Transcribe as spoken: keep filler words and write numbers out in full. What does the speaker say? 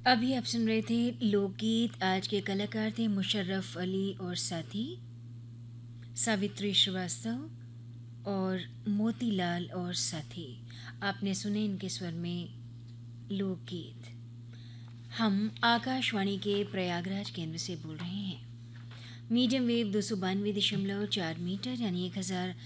अभी आप सुन रहे थे लोकगीत। आज के कलाकार थे मुशर्रफ अली और साथी, सावित्री श्रीवास्तव और मोतीलाल और साथी। आपने सुने इनके स्वर में लोकगीत। हम आकाशवाणी के प्रयागराज केंद्र से बोल रहे हैं। मीडियम वेव दो सौ बानवे दशमलव चार मीटर यानी एक हज़ार